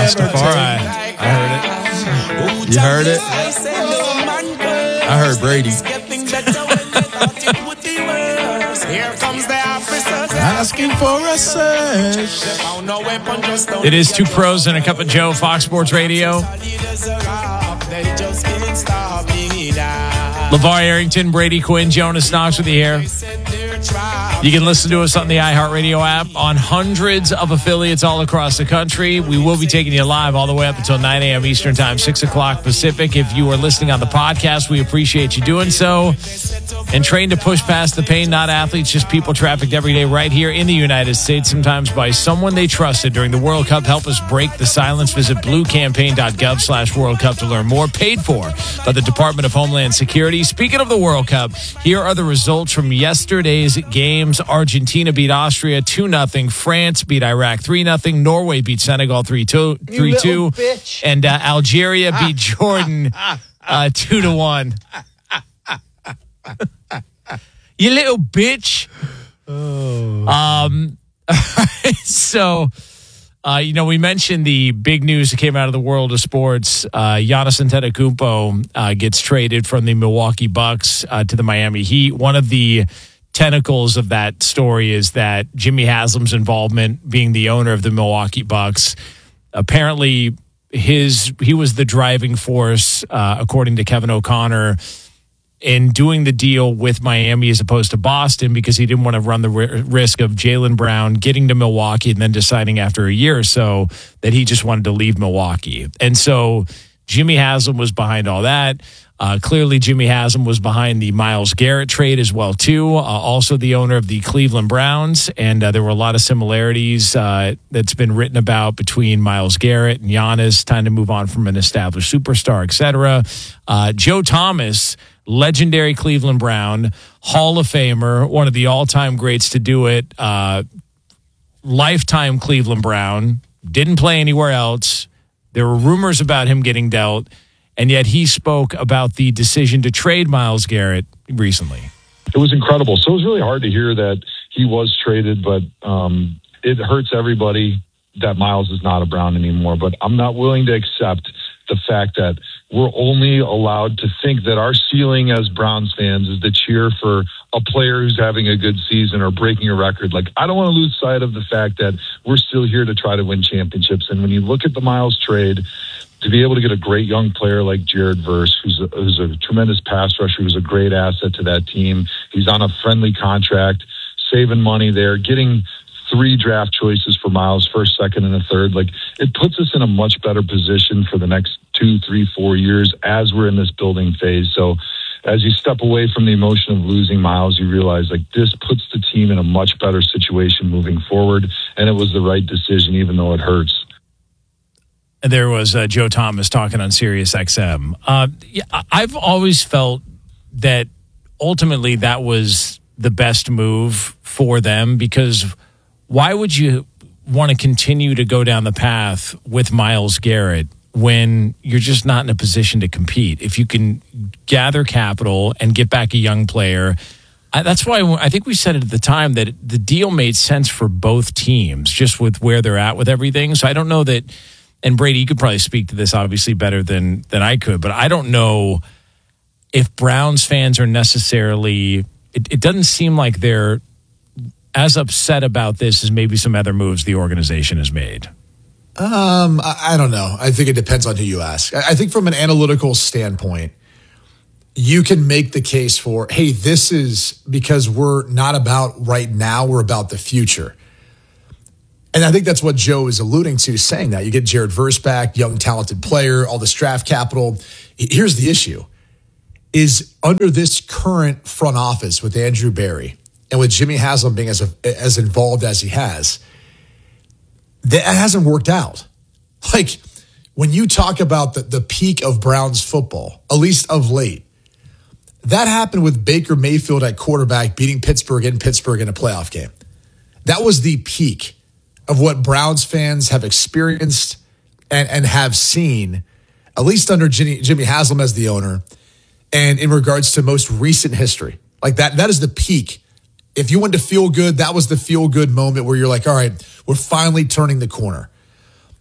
Rastafari. I heard it. You heard it? I heard Brady. Here comes the officers asking for a search. It is Two Pros and a Cup of Joe, Fox Sports Radio. LeVar Arrington, Brady Quinn, Jonas Knox with you here. You can listen to us on the iHeartRadio app on hundreds of affiliates all across the country. We will be taking you live all the way up until 9 a.m. Eastern Time, 6 o'clock Pacific. If you are listening on the podcast, we appreciate you doing so. And trained to push past the pain, not athletes, just people trafficked every day right here in the United States, sometimes by someone they trusted during the World Cup. Help us break the silence. Visit bluecampaign.gov/World Cup to learn more. Paid for by the Department of Homeland Security. Speaking of the World Cup, here are the results from yesterday's games. Argentina beat Austria 2-0. France beat Iraq 3-0. Norway beat Senegal 3-2. And Algeria beat Jordan 2-1. You little bitch. So, we mentioned the big news that came out of the world of sports. Giannis Antetokounmpo gets traded from the Milwaukee Bucks to the Miami Heat. One of the tentacles of that story is that Jimmy Haslam's involvement, being the owner of the Milwaukee Bucks, apparently he was the driving force, according to Kevin O'Connor, in doing the deal with Miami as opposed to Boston, because he didn't want to run the risk of Jaylen Brown getting to Milwaukee and then deciding after a year or so that he just wanted to leave Milwaukee. And so Jimmy Haslam was behind all that. Clearly, Jimmy Haslam was behind the Myles Garrett trade as well, too. Also the owner of the Cleveland Browns. And there were a lot of similarities that's been written about between Myles Garrett and Giannis, time to move on from an established superstar, etc. Joe Thomas, legendary Cleveland Brown, Hall of Famer, one of the all-time greats to do it, lifetime Cleveland Brown, didn't play anywhere else. There were rumors about him getting dealt, and yet he spoke about the decision to trade Myles Garrett recently. It was incredible. So it was really hard to hear that he was traded, but it hurts everybody that Myles is not a Brown anymore. But I'm not willing to accept the fact that we're only allowed to think that our ceiling as Browns fans is to cheer for a player who's having a good season or breaking a record. Like, I don't want to lose sight of the fact that we're still here to try to win championships. And when you look at the Myles trade, to be able to get a great young player like Jared Verse, who's a tremendous pass rusher, who's a great asset to that team. He's on a friendly contract, saving money there, getting 3 draft choices for Myles, first, second, and a third. Like, it puts us in a much better position for the next 2, 3, 4 years as we're in this building phase. So as you step away from the emotion of losing Myles, you realize, like, this puts the team in a much better situation moving forward. And it was the right decision, even though it hurts. There was Joe Thomas talking on Sirius XM. I've always felt that ultimately that was the best move for them, because why would you want to continue to go down the path with Myles Garrett when you're just not in a position to compete? If you can gather capital and get back a young player, that's why I think we said it at the time that the deal made sense for both teams, just with where they're at with everything. So I don't know that, and Brady, you could probably speak to this obviously better than I could, but I don't know if Browns fans are necessarily, it doesn't seem like they're as upset about this as maybe some other moves the organization has made. I don't know. I think it depends on who you ask. I think from an analytical standpoint, you can make the case for, hey, this is because we're not about right now, we're about the future. And I think that's what Joe is alluding to, saying that. You get Jared Verse back, young, talented player, all this draft capital. Here's the issue, is under this current front office with Andrew Berry and with Jimmy Haslam being as involved as he has, that hasn't worked out. Like, when you talk about the peak of Browns football, at least of late, that happened with Baker Mayfield at quarterback beating Pittsburgh in a playoff game. That was the peak of what Browns fans have experienced and have seen, at least under Jimmy Haslam as the owner, and in regards to most recent history. Like, that is the peak. If you want to feel good, that was the feel good moment where you're like, all right, we're finally turning the corner.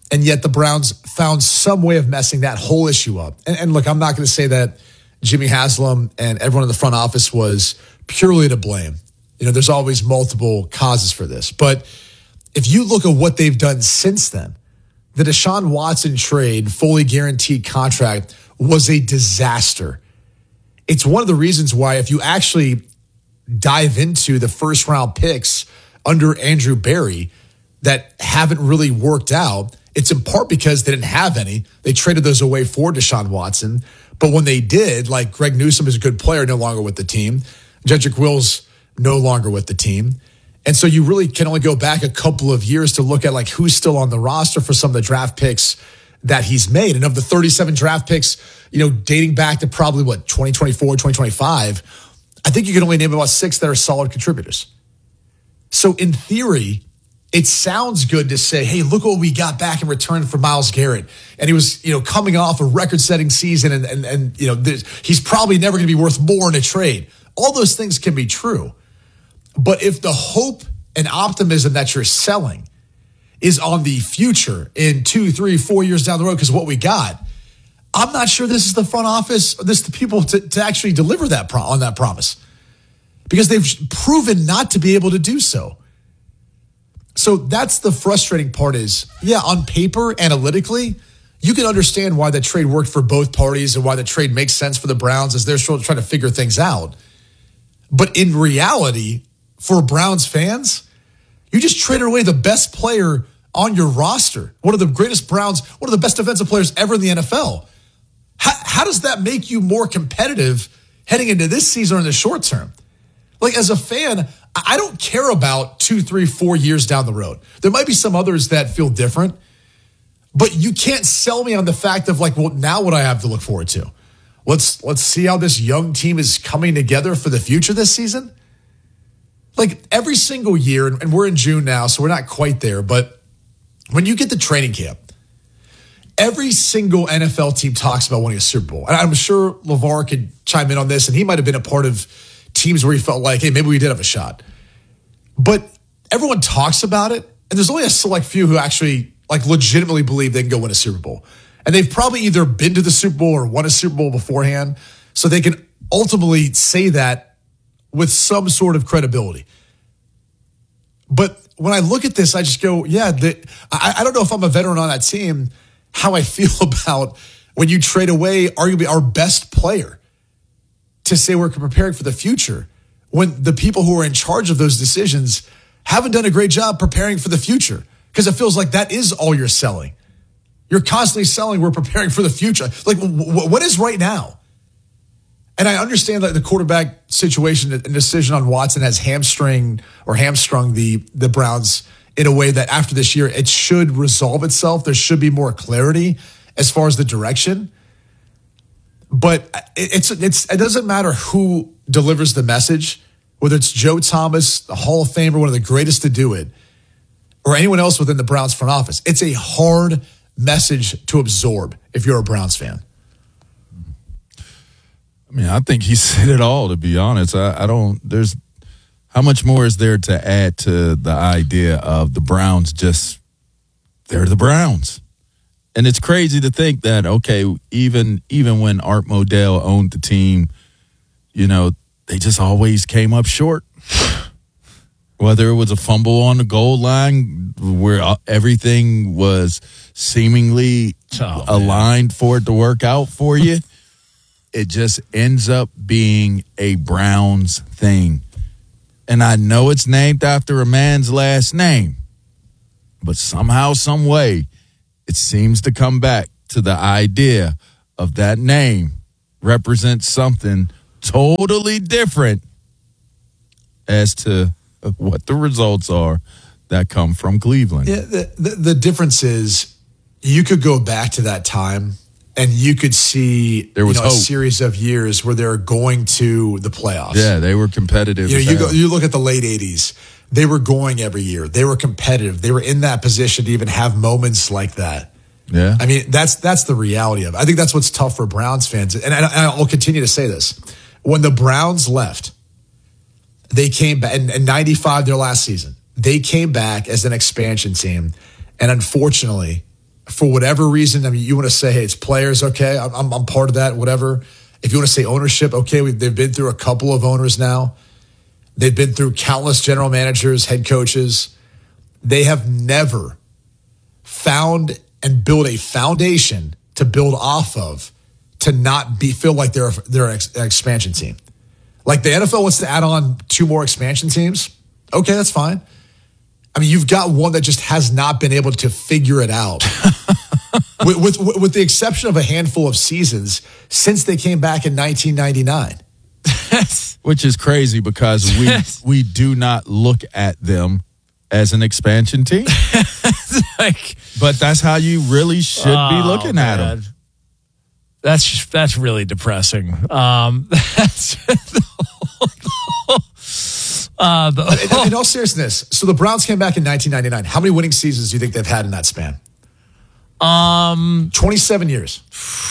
And yet the Browns found some way of messing that whole issue up. And look, I'm not going to say that Jimmy Haslam and everyone in the front office was purely to blame. There's always multiple causes for this. But if you look at what they've done since then, the Deshaun Watson trade, fully guaranteed contract, was a disaster. It's one of the reasons why, if you actually dive into the first round picks under Andrew Berry that haven't really worked out, it's in part because they didn't have any. They traded those away for Deshaun Watson. But when they did, like Greg Newsome is a good player, no longer with the team. Jedrick Wills, no longer with the team. And so you really can only go back a couple of years to look at like who's still on the roster for some of the draft picks that he's made. And of the 37 draft picks, dating back to probably 2024, 2025, I think you can only name about 6 that are solid contributors. So in theory, it sounds good to say, hey, look what we got back in return for Myles Garrett. And he was, coming off a record-setting season and he's probably never going to be worth more in a trade. All those things can be true. But if the hope and optimism that you're selling is on the future in 2, 3, 4 years down the road because of what we got, I'm not sure this is the front office, this is the people to actually deliver that on that promise. Because they've proven not to be able to do so. So that's the frustrating part is, on paper, analytically, you can understand why the trade worked for both parties and why the trade makes sense for the Browns as they're still trying to figure things out. But in reality, for Browns fans, you just traded away the best player on your roster. One of the greatest one of the best defensive players ever in the NFL. How does that make you more competitive heading into this season or in the short term? Like, as a fan, I don't care about 2, 3, 4 years down the road. There might be some others that feel different, but you can't sell me on the fact of like, well, now what I have to look forward to. Let's see how this young team is coming together for the future this season. Like every single year, and we're in June now, so we're not quite there, but when you get to training camp, every single NFL team talks about winning a Super Bowl. And I'm sure LeVar could chime in on this, and he might have been a part of teams where he felt like, hey, maybe we did have a shot. But everyone talks about it, and there's only a select few who actually like legitimately believe they can go win a Super Bowl. And they've probably either been to the Super Bowl or won a Super Bowl beforehand, so they can ultimately say that with some sort of credibility. But when I look at this, I just go, I don't know if I'm a veteran on that team, how I feel about when you trade away arguably our best player to say we're preparing for the future when the people who are in charge of those decisions haven't done a great job preparing for the future, because it feels like that is all you're selling. You're constantly selling, we're preparing for the future. Like, what is right now? And I understand that the quarterback situation and decision on Watson has hamstrung the Browns in a way that after this year, it should resolve itself. There should be more clarity as far as the direction. But it doesn't matter who delivers the message, whether it's Joe Thomas, the Hall of Famer, one of the greatest to do it, or anyone else within the Browns front office. It's a hard message to absorb if you're a Browns fan. I mean, I think he said it all, to be honest. There's how much more is there to add to the idea of the Browns they're the Browns. And it's crazy to think that, okay, even when Art Modell owned the team, they just always came up short. Whether it was a fumble on the goal line where everything was seemingly aligned for it to work out for you, it just ends up being a Browns thing. And I know it's named after a man's last name, but somehow, some way, it seems to come back to the idea of that name represents something totally different as to what the results are that come from Cleveland. Yeah, the difference is you could go back to that time and you could see there was a series of years where they're going to the playoffs. Yeah, they were competitive. You look at the late 80s. They were going every year. They were competitive. They were in that position to even have moments like that. Yeah. I mean, that's the reality of it. I think that's what's tough for Browns fans. And I'll continue to say this. When the Browns left, they came back in 95, their last season. They came back as an expansion team. And unfortunately, for whatever reason, I mean, you want to say, hey, it's players, okay, I'm part of that, whatever. If you want to say ownership, okay, they've been through a couple of owners now. They've been through countless general managers, head coaches. They have never found and built a foundation to build off of to not feel like they're an expansion team. Like the NFL wants to add on 2 more expansion teams. Okay, that's fine. I mean, you've got one that just has not been able to figure it out. with the exception of a handful of seasons since they came back in 1999. Which is crazy because we do not look at them as an expansion team. But that's how you really should be looking at them. That's really depressing. In all seriousness, so the Browns came back in 1999. How many winning seasons do you think they've had in that span? 27 years.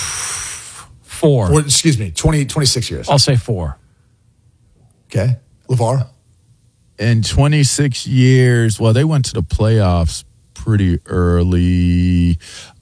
4. Or, excuse me, 26 years. I'll say 4. Okay. LeVar? In 26 years, well, they went to the playoffs pretty early.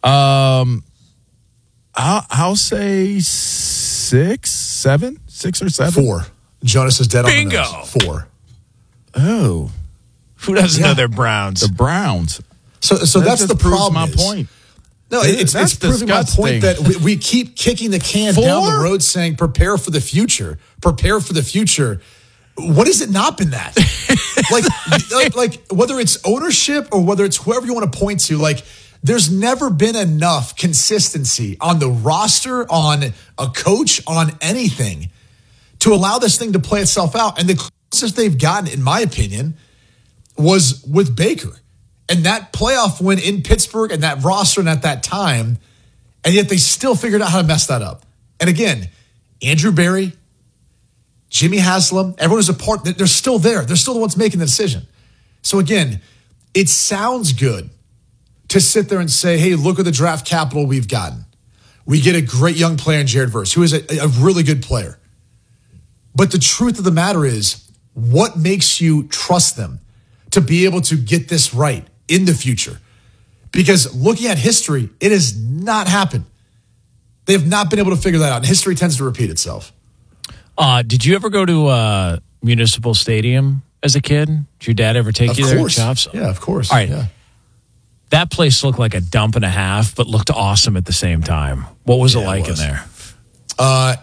I'll say 6 or 7. 4. Jonas is dead Bingo. on the nose. 4. Oh. Who doesn't know they're Browns? The Browns. So that's the problem. My point. No, it's proving my point that we keep kicking the can down the road saying, prepare for the future. Prepare for the future. What has it not been that? like whether it's ownership or whether it's whoever you want to point to, like there's never been enough consistency on the roster, on a coach, on anything to allow this thing to play itself out. And the closest they've gotten, in my opinion, was with Baker. And that playoff win in Pittsburgh and that roster and at that time, and yet they still figured out how to mess that up. And again, Andrew Berry, Jimmy Haslam, everyone who's a part, they're still there. They're still the ones making the decision. So again, it sounds good to sit there and say, hey, look at the draft capital we've gotten. We get a great young player in Jared Verse, who is a really good player. But the truth of the matter is, what makes you trust them to be able to get this right in the future? Because looking at history, it has not happened. They have not been able to figure that out. And history tends to repeat itself. Did you ever go to Municipal Stadium as a kid? Did your dad ever take you there, Chops? Yeah, of course. All right. Yeah. That place looked like a dump and a half, but looked awesome at the same time. What was it like in there? I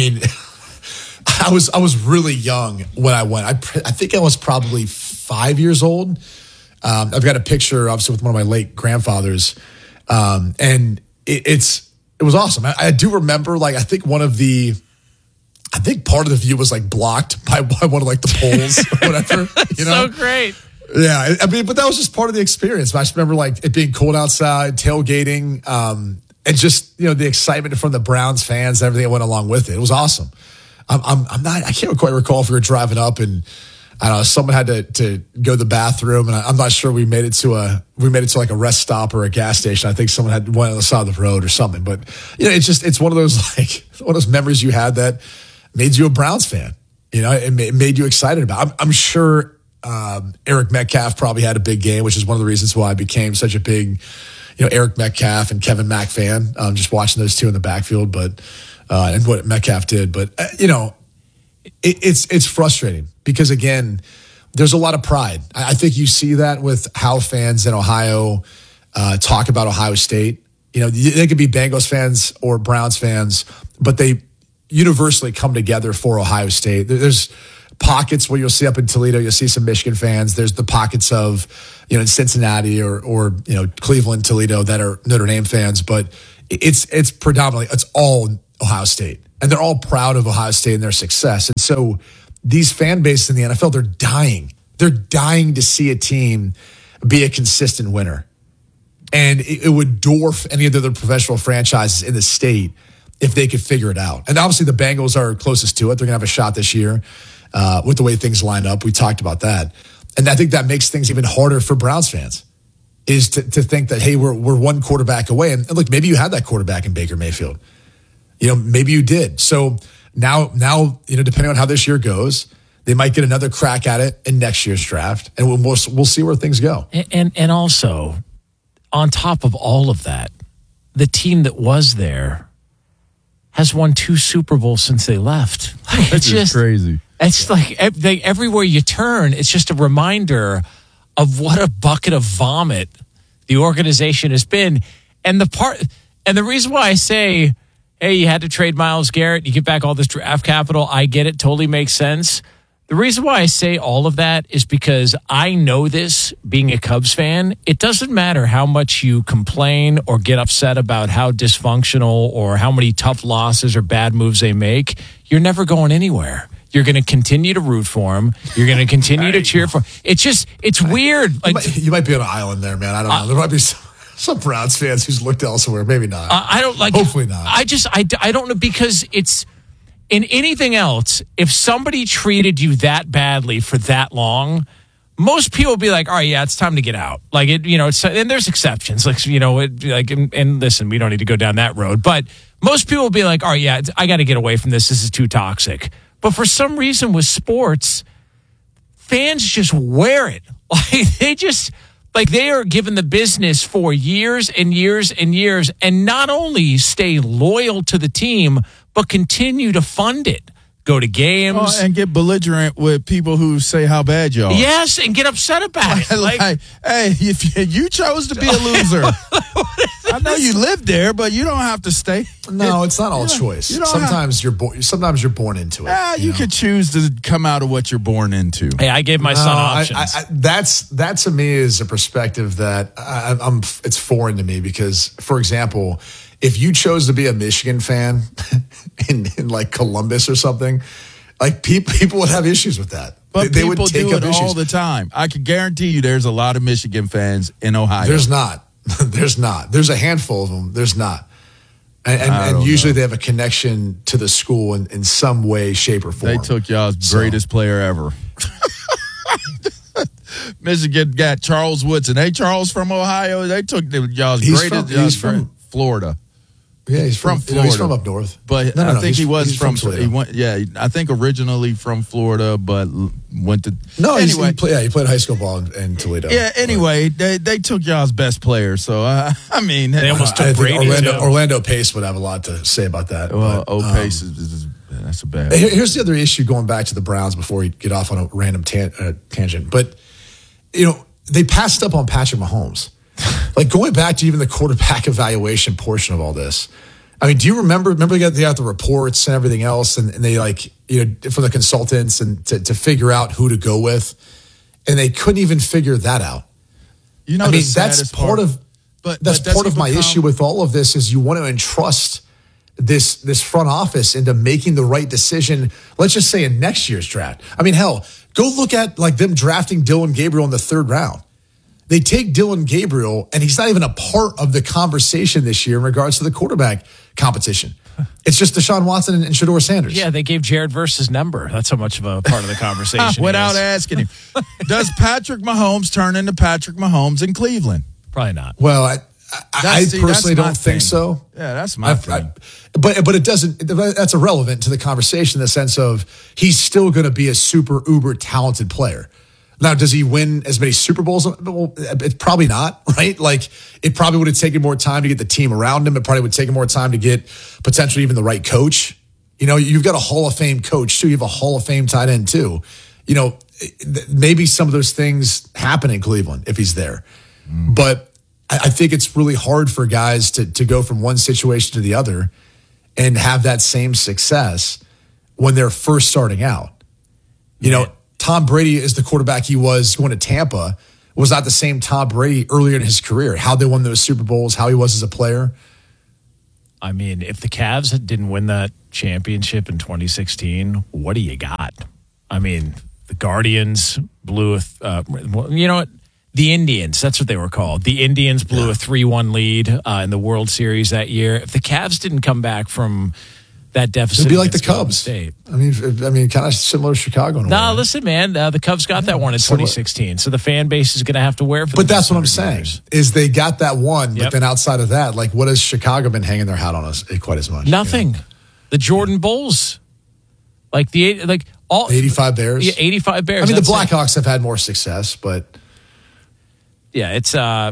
was really young when I went. I think I was probably 5 years old. I've got a picture, obviously, with one of my late grandfathers, and it was awesome. I do remember, like, I think part of the view was like blocked by one of like the poles or whatever. You know, so great. Yeah, I mean, but that was just part of the experience. I just remember like it being cold outside, tailgating, and just the excitement from the Browns fans, everything that went along with it. It was awesome. I can't quite recall if we were driving up and I don't know, someone had to go to the bathroom, and I'm not sure we made it to like a rest stop or a gas station. I think someone had one on the side of the road or something. But it's one of those memories you had that made you a Browns fan. It made you excited about. I'm sure Eric Metcalf probably had a big game, which is one of the reasons why I became such a big, Eric Metcalf and Kevin Mack fan. Just watching those two in the backfield, but and what Metcalf did. But it's frustrating because again, there's a lot of pride. I think you see that with how fans in Ohio talk about Ohio State. They could be Bengals fans or Browns fans, but they universally come together for Ohio State. There's pockets where you'll see up in Toledo, you'll see some Michigan fans. There's the pockets of, in Cincinnati or Cleveland, Toledo that are Notre Dame fans, but it's predominantly, it's all Ohio State. And they're all proud of Ohio State and their success. And so these fan bases in the NFL, they're dying. They're dying to see a team be a consistent winner. And it would dwarf any of the other professional franchises in the state if they could figure it out. And obviously the Bengals are closest to it. They're going to have a shot this year with the way things line up. We talked about that. And I think that makes things even harder for Browns fans is to think that, hey, we're one quarterback away. And look, maybe you had that quarterback in Baker Mayfield. Maybe you did. So now, depending on how this year goes, they might get another crack at it in next year's draft. And we'll see where things go. And also, on top of all of that, the team that was there has won 2 Super Bowls since they left. Like, That's just crazy. It's like everywhere you turn, it's just a reminder of what a bucket of vomit the organization has been. And the reason why I say, hey, you had to trade Myles Garrett, you get back all this draft capital, I get it, totally makes sense. The reason why I say all of that is because I know this, being a Cubs fan. It doesn't matter how much you complain or get upset about how dysfunctional or how many tough losses or bad moves they make. You're never going anywhere. You're going to continue to root for him. You're going to continue to cheer for him. It's weird. Like, you might be on an island there, man. I don't know. There might be some Browns fans who's looked elsewhere. Maybe not. I don't like. Hopefully not. I don't know, because it's in anything else. If somebody treated you that badly for that long, most people would be like, all right, yeah, it's time to get out. Like, it, it's, and there's exceptions. Like, and listen, we don't need to go down that road. But most people will be like, all right, yeah, I got to get away from this. This is too toxic. But for some reason with sports, fans just wear it. Like they are given the business for years and years and years, and not only stay loyal to the team, but continue to fund it. Go to games. And get belligerent with people who say how bad you are. Yes, and get upset about it. Like, hey, if you chose to be a loser, I know you live there, but you don't have to stay. No, it's not all choice. Sometimes you're born into it. You could choose to come out of what you're born into. Hey, I gave my son options. That to me is a perspective that it's foreign to me, because, for example, if you chose to be a Michigan fan in like Columbus or something, like people would have issues with that. But they people would take do up it issues all the time. I can guarantee you there's a lot of Michigan fans in Ohio. There's not. There's not. There's a handful of them. There's not. And usually they have a connection to the school in some way, shape, or form. They took y'all's greatest player ever. Michigan got Charles Woodson. Hey, Charles from Ohio. They took y'all's greatest. He's from Florida. Yeah, he's from Florida. He's from up north. But I think he was from Toledo. I think originally from Florida, but went to. No, anyway. He played high school ball in Toledo. Yeah, anyway, they took y'all's best player. So, I mean. They almost took Brady. Orlando Pace would have a lot to say about that. Well, Pace that's a bad. Here's the other issue, going back to the Browns before we get off on a random tangent. But, they passed up on Patrick Mahomes. Like, going back to even the quarterback evaluation portion of all this. I mean, do you remember they got the reports and everything else, and they from the consultants and to figure out who to go with, and they couldn't even figure that out. I mean, that's part of my issue with all of this, is you want to entrust this front office into making the right decision. Let's just say in next year's draft. I mean, hell, go look at like them drafting Dylan Gabriel in the 3rd round. They take Dylan Gabriel, and he's not even a part of the conversation this year in regards to the quarterback competition. It's just Deshaun Watson and Shedeur Sanders. Yeah, they gave Jared Verse's number. That's how much of a part of the conversation. Without asking him. Does Patrick Mahomes turn into Patrick Mahomes in Cleveland? Probably not. Well, I personally don't think so. Yeah, that's my thing. But it doesn't. That's irrelevant to the conversation in the sense of he's still going to be a super uber talented player. Now, does he win as many Super Bowls? Well, it's probably not, right? Like, it probably would have taken more time to get the team around him. It probably would take more time to get potentially even the right coach. You've got a Hall of Fame coach too. You have a Hall of Fame tight end too. Maybe some of those things happen in Cleveland if he's there. But I think it's really hard for guys to go from one situation to the other and have that same success when they're first starting out. Tom Brady is the quarterback he was going to Tampa, was not the same Tom Brady earlier in his career. How they won those Super Bowls, how he was as a player. I mean, if the Cavs didn't win that championship in 2016, what do you got? I mean, the Guardians blew the Indians, that's what they were called. The Indians blew a 3-1 lead in the World Series that year. If the Cavs didn't come back from that deficit, it'd be like the Cubs. State. I mean, kind of similar to Chicago. No, listen, man, the Cubs got that one in 2016, so the fan base is going to have to wear for. But that's what I'm saying is they got that one, but then outside of that, like, what has Chicago been hanging their hat on us quite as much? Nothing. The Jordan Bulls, all 85 Bears. Yeah, 85 Bears. I mean, the Blackhawks have had more success, but yeah, it's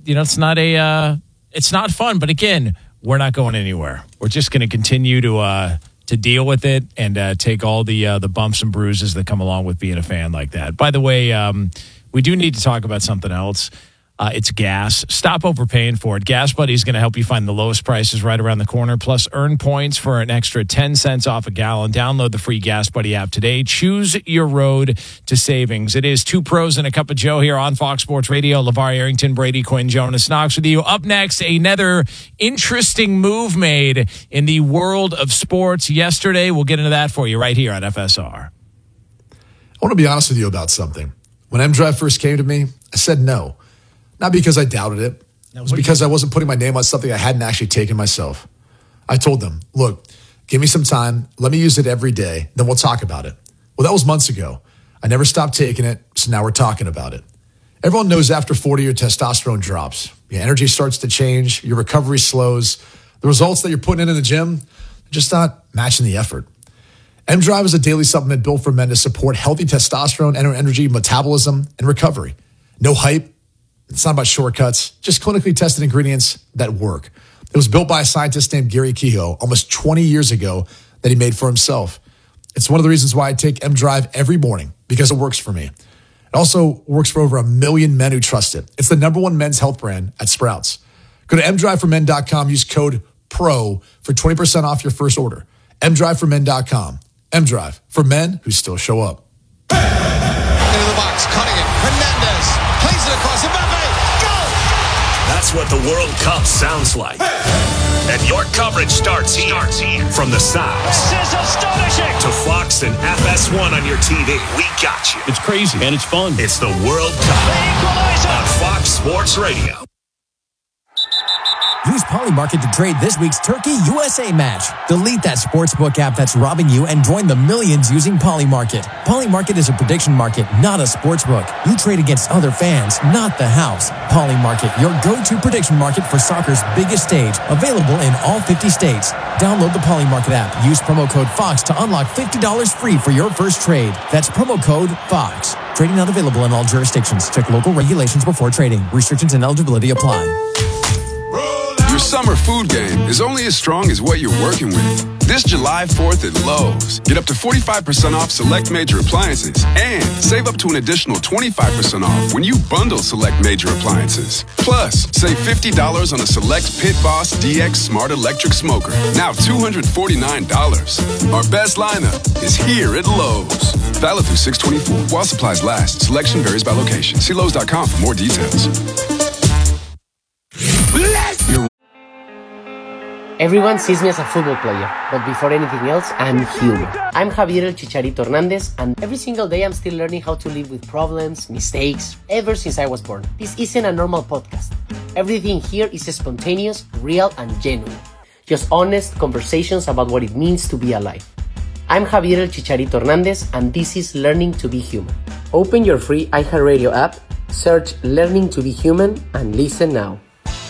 it's not fun. But again, we're not going anywhere. We're just going to continue to deal with it and take all the bumps and bruises that come along with being a fan like that. By the way, we do need to talk about something else. It's gas. Stop overpaying for it. Gas Buddy is going to help you find the lowest prices right around the corner. Plus, earn points for an extra 10 cents off a gallon. Download the free Gas Buddy app today. Choose your road to savings. It is Two Pros and a Cup of Joe here on Fox Sports Radio. LeVar Arrington, Brady Quinn, Jonas Knox with you. Up next, another interesting move made in the world of sports yesterday. We'll get into that for you right here on FSR. I want to be honest with you about something. When M-Drive first came to me, I said no. Not because I doubted it. It was because I wasn't putting my name on something I hadn't actually taken myself. I told them, look, give me some time. Let me use it every day. Then we'll talk about it. Well, that was months ago. I never stopped taking it, so now we're talking about it. Everyone knows after 40, your testosterone drops. Your energy starts to change. Your recovery slows. The results that you're putting in the gym are just not matching the effort. M-Drive is a daily supplement built for men to support healthy testosterone, energy, metabolism, and recovery. No hype. It's not about shortcuts, just clinically tested ingredients that work. It was built by a scientist named Gary Kehoe almost 20 years ago that he made for himself. It's one of the reasons why I take M-Drive every morning, because it works for me. It also works for over 1 million men who trust it. It's the #1 men's health brand at Sprouts. Go to mdriveformen.com, use code PRO for 20% off your first order. mdriveformen.com. M-Drive, for men who still show up. Into the box, cutting it. Hernandez plays it across the Mbappe. That's what the World Cup sounds like. And your coverage starts here. From the sound This is astonishing. to Fox and FS1 on your TV. We got you. It's crazy, and it's fun. It's the World Cup The equalizer. on Fox Sports Radio. Use Polymarket to trade this week's Turkey-USA match. Delete that sportsbook app that's robbing you and join the millions using Polymarket. Polymarket is a prediction market, not a sportsbook. You trade against other fans, not the house. Polymarket, your go-to prediction market for soccer's biggest stage. Available in all 50 states. Download the Polymarket app. Use promo code FOX to unlock $50 free for your first trade. That's promo code FOX. Trading not available in all jurisdictions. Check local regulations before trading. Restrictions and eligibility apply. Your summer food game is only as strong as what you're working with. This July 4th at Lowe's, get up to 45% off select major appliances and save up to an additional 25% off when you bundle select major appliances. Plus, save $50 on a select Pit Boss DX Smart Electric Smoker, now $249. Our best lineup is here at Lowe's. Valid through 6/24 while supplies last. Selection varies by location. See Lowe's.com for more details. Everyone sees me as a football player, but before anything else, I'm human. I'm Javier El Chicharito Hernandez, and every single day I'm still learning how to live with problems, mistakes, ever since I was born. This isn't a normal podcast. Everything here is spontaneous, real, and genuine. Just honest conversations about what it means to be alive. I'm Javier El Chicharito Hernandez, and this is Learning to be Human. Open your free iHeartRadio app, search Learning to be Human, and listen now.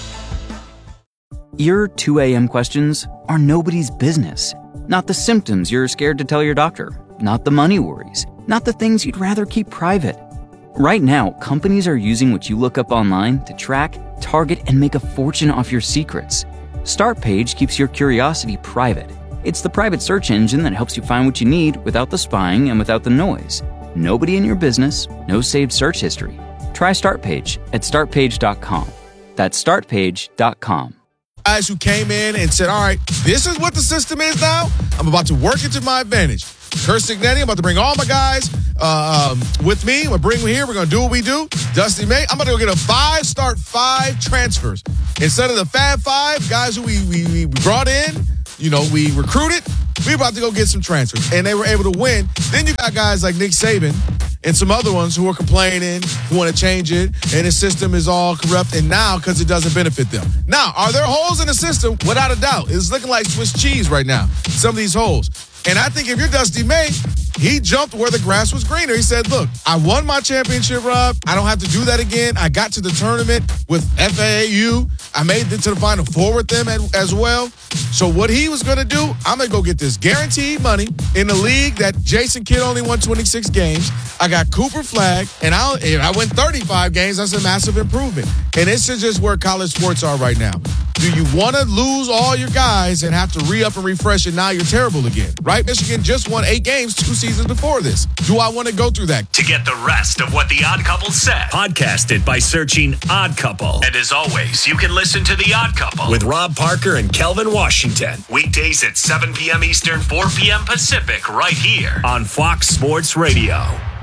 Your 2 a.m. questions are nobody's business. Not the symptoms you're scared to tell your doctor. Not the money worries. Not the things you'd rather keep private. Right now, companies are using what you look up online to track, target, and make a fortune off your secrets. Startpage keeps your curiosity private. It's the private search engine that helps you find what you need without the spying and without the noise. Nobody in your business, no saved search history. Try Startpage at startpage.com. That's startpage.com. Guys who came in and said, all right, this is what the system is now. I'm about to work it to my advantage. Kurt Signetti, I'm about to bring all my guys with me. I'm going to bring them here. We're going to do what we do. Dusty May, I'm about to go get start 5 transfers. Instead of the Fab 5, guys who we brought in, we recruited, we're about to go get some transfers. And they were able to win. Then you got guys like Nick Saban and some other ones who are complaining, who want to change it, and the system is all corrupt, and now because it doesn't benefit them. Now, are there holes in the system? Without a doubt. It's looking like Swiss cheese right now, some of these holes. And I think if you're Dusty May, he jumped where the grass was greener. He said, look, I won my championship, Rob. I don't have to do that again. I got to the tournament with FAU. I made it to the Final Four with them as well. So what he was going to do, I'm going to go get this guaranteed money in a league that Jason Kidd only won 26 games. I got Cooper Flagg, and I win 35 games. That's a massive improvement. And this is just where college sports are right now. Do you want to lose all your guys and have to re-up and refresh, and now you're terrible again, right? Michigan just won 8 games 2 seasons before this. Do I want to go through that? To get the rest of what The Odd Couple said, podcast it by searching Odd Couple. And as always, you can listen to The Odd Couple with Rob Parker and Kelvin Washington. Weekdays at 7 p.m. Eastern, 4 p.m. Pacific, right here on Fox Sports Radio.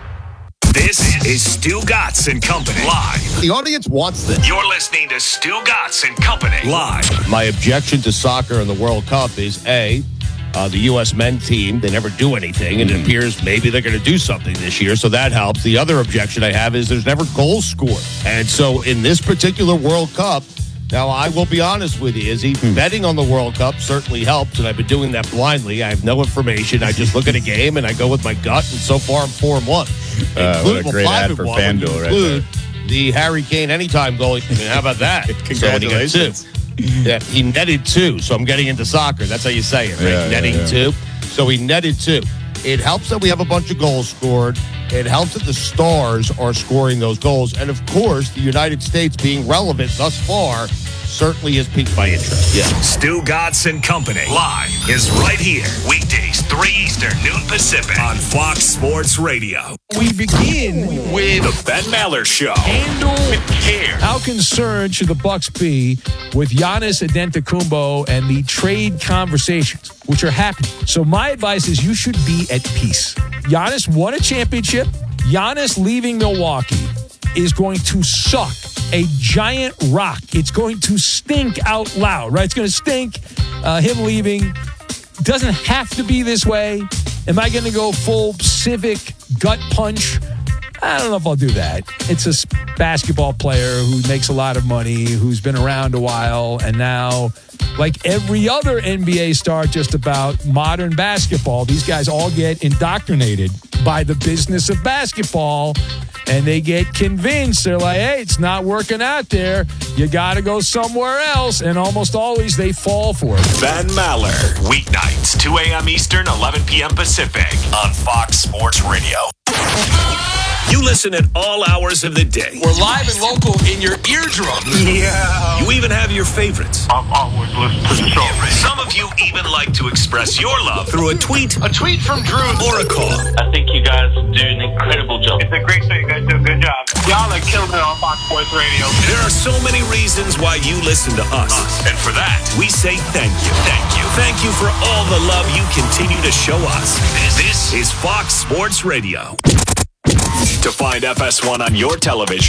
This is Stu Gatz and Company live. The audience wants this. You're listening to Stu Gatz and Company live. My objection to soccer in the World Cup is A, the U.S. men team, they never do anything, and it appears maybe they're going to do something this year, so that helps. The other objection I have is there's never goals scored. And so in this particular World Cup, now I will be honest with you, Izzy, betting on the World Cup certainly helps, and I've been doing that blindly. I have no information. I just look at a game, and I go with my gut, and so far I'm 4-1. What a great ad for FanDuel right there. The Harry Kane anytime goal. I mean, how about that? Congratulations. Yeah, he netted 2, so I'm getting into soccer. That's how you say it, right? Netting 2. So he netted 2. It helps that we have a bunch of goals scored. It helps that the stars are scoring those goals. And, of course, the United States being relevant thus far certainly has piqued my interest. Yeah. Stu Gatz and Company live is right here. Weekdays, 3 Eastern, noon Pacific on Fox Sports Radio. We begin with The Ben Maller Show. Handle with care. How concerned should the Bucks be with Giannis Antetokounmpo and the trade conversations, which are happening? So my advice is you should be at peace. Giannis won a championship. Giannis leaving Milwaukee is going to suck a giant rock. It's going to stink out loud, right? It's going to stink. Him leaving doesn't have to be this way. Am I going to go full civic gut punch? I don't know if I'll do that. It's a basketball player who makes a lot of money, who's been around a while, and now, like every other NBA star just about modern basketball, these guys all get indoctrinated by the business of basketball, and they get convinced. They're like, hey, it's not working out there. You got to go somewhere else. And almost always they fall for it. Ben Maller, weeknights, 2 a.m. Eastern, 11 p.m. Pacific on Fox Sports Radio. You listen at all hours of the day. We're live and local in your eardrum. Yeah. You even have your favorites. I'm always listening to the show. Some of you even like to express your love through a tweet. A tweet from Drew. Or a call. I think you guys do an incredible job. It's a great show. You guys do a good job. Y'all are killing it on Fox Sports Radio. There are so many reasons why you listen to us. And for that, we say thank you. Thank you. Thank you for all the love you continue to show us. This is Fox Sports Radio. To find FS1 on your television,